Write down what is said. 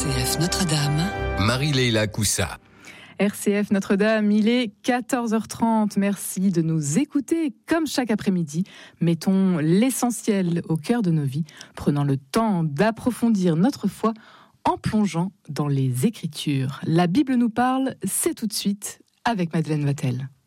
RCF Notre-Dame, Marie-Léla Coussa. RCF Notre-Dame, il est 14h30. Merci de nous écouter. Comme chaque après-midi, mettons l'essentiel au cœur de nos vies, prenant le temps d'approfondir notre foi en plongeant dans les Écritures. La Bible nous parle, c'est tout de suite avec Madeleine Vatel.